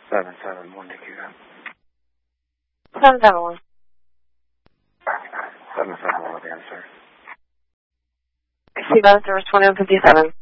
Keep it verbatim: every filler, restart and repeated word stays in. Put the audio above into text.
seven seven one to Q M. seven seven one. seven seven one with the answer. Seatbelt service twenty-one fifty-seven.